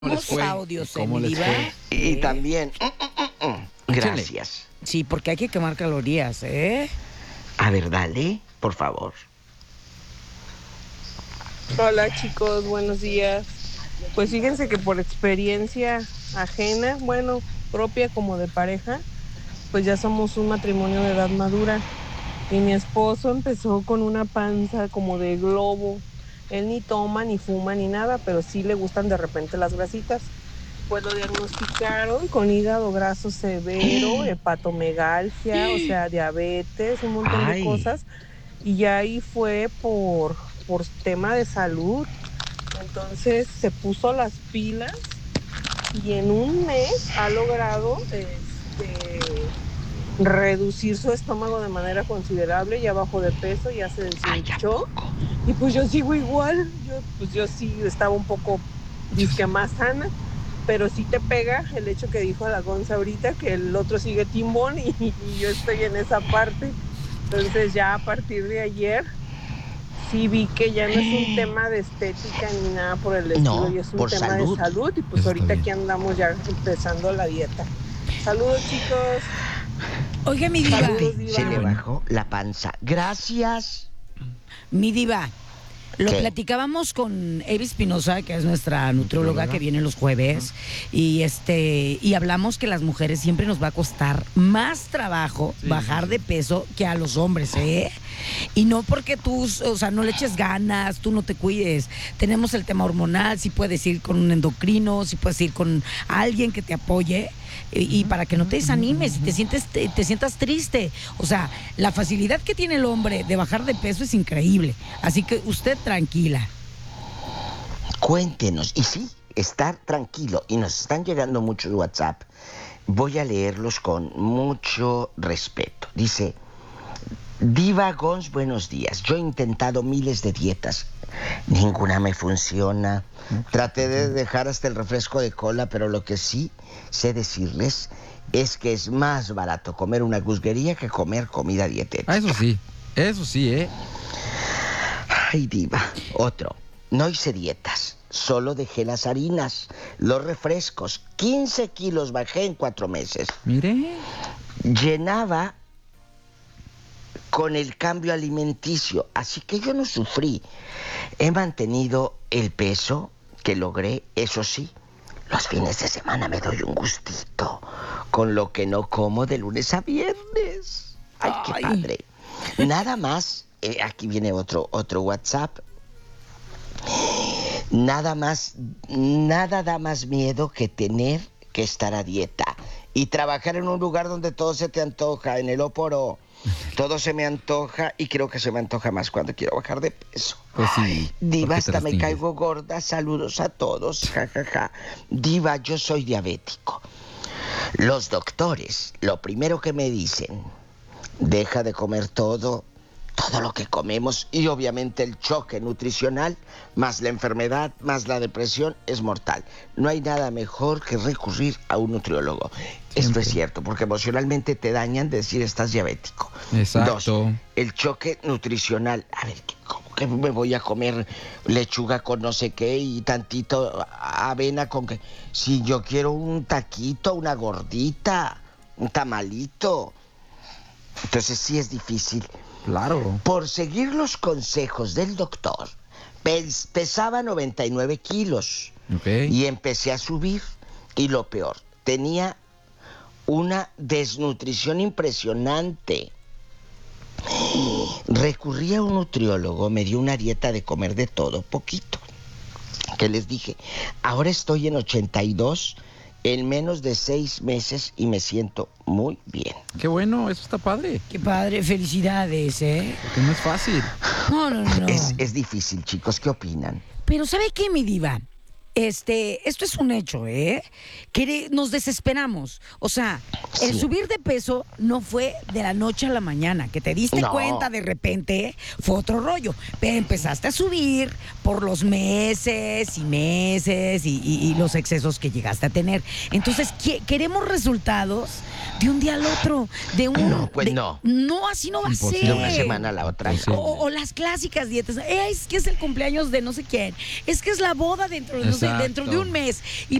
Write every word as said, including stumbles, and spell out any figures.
¿Cómo les fue? Audios, ¿Cómo en les Diva? fue? Y Eh, también, mm, mm, mm, mm, gracias. Sí, porque hay que quemar calorías, ¿eh? A ver, dale, por favor. Hola chicos, buenos días. Pues fíjense que por experiencia ajena, bueno, propia como de pareja, pues ya somos un matrimonio de edad madura. Y mi esposo empezó con una panza como de globo. Él ni toma, ni fuma, ni nada, pero sí le gustan de repente las grasitas. Pues lo diagnosticaron con hígado graso severo, hepatomegalgia, o sea, diabetes, un montón de Ay, cosas. Y ya ahí fue por, por tema de salud. Entonces se puso las pilas y en un mes ha logrado este, reducir su estómago de manera considerable, ya bajó de peso, ya se ay, ¿a deshinchó. poco? Y pues yo sigo igual, yo, pues yo sí estaba un poco disque más sana, pero sí te pega el hecho que dijo la Gonza ahorita, que el otro sigue timbón y, y yo estoy en esa parte. Entonces ya a partir de ayer sí vi que ya no es un tema de estética ni nada por el estilo, No, y es un por tema salud. de salud, y pues Eso está ahorita bien. aquí andamos ya empezando la dieta. Saludos chicos. Oiga, mi diva, Saludos, Fíjate, Diva. se le bueno. bajó la panza. Gracias. mi diva. Lo ¿Qué? platicábamos con Evi Espinosa, que es nuestra nutrióloga que viene los jueves, y este y hablamos que las mujeres siempre nos va a costar más trabajo Sí, bajar sí, de peso que a los hombres, ¿eh? Y no porque tú, o sea, no le eches ganas, tú no te cuides. Tenemos el tema hormonal, si puedes ir con un endocrino, si puedes ir con alguien que te apoye. Y, y para que no te desanimes y te sientes te, te sientas triste. O sea, la facilidad que tiene el hombre de bajar de peso es increíble. Así que usted tranquila. Cuéntenos. Y sí, estar tranquilo. Y nos están llegando muchos WhatsApp. Voy a leerlos con mucho respeto. Dice, Diva Gons, buenos días. Yo he intentado miles de dietas. Ninguna me funciona. Traté de dejar hasta el refresco de cola, pero lo que sí sé decirles es que es más barato comer una gusguería que comer comida dietética. Ah, eso sí. Eso sí, ¿eh? Ay, Diva. Otro. No hice dietas. Solo dejé las harinas, los refrescos. quince kilos bajé en cuatro meses. Mire. Llenaba con el cambio alimenticio, así que yo no sufrí. He mantenido el peso que logré, eso sí. Los fines de semana me doy un gustito con lo que no como de lunes a viernes. Ay, qué Ay. padre. Nada más, eh, aquí viene otro, otro WhatsApp. Nada más, nada da más miedo que tener que estar a dieta y trabajar en un lugar donde todo se te antoja, en el Oporo. Todo se me antoja y creo que se me antoja más cuando quiero bajar de peso. Pues sí. Diva, ¿por qué te hasta me restringes? caigo gorda. Saludos a todos. Ja, ja, ja. Diva, yo soy diabético. Los doctores, lo primero que me dicen, deja de comer todo, todo lo que comemos, y obviamente el choque nutricional, más la enfermedad, más la depresión, es mortal. No hay nada mejor que recurrir a un nutriólogo. Esto Siempre. es cierto, porque emocionalmente te dañan decir estás diabético. Exacto. Dos, el choque nutricional. A ver, ¿cómo que me voy a comer lechuga con no sé qué y tantito avena con qué? Si yo quiero un taquito, una gordita, un tamalito. Entonces sí es difícil. Claro. Por seguir los consejos del doctor, pes- pesaba noventa y nueve kilos Ok. y empecé a subir. Y lo peor, tenía una desnutrición impresionante. Recurrí a un nutriólogo, me dio una dieta de comer de todo, poquito. Que les dije, ahora estoy en ochenta y dos en menos de seis meses y me siento muy bien. Qué bueno, eso está padre. Qué padre, felicidades, ¿eh? Porque no es fácil. No, no, no. Es, es difícil, chicos, ¿qué opinan? Pero ¿sabe qué, mi diva? Este, esto es un hecho, ¿eh? Que nos desesperamos. O sea, el Sí. subir de peso no fue de la noche a la mañana. Que te diste No. cuenta de repente, fue otro rollo. Pero empezaste a subir por los meses y meses y, y- y los excesos que llegaste a tener. Entonces, ¿qué- queremos resultados de un día al otro. De un, No, pues de- no. No, así no va a ser. Imposible. De una semana a la otra. Imposible. O, o las clásicas dietas. Eh, es que es el cumpleaños de no sé quién. Es que es la boda dentro de no sé de- dentro de Exacto. un mes y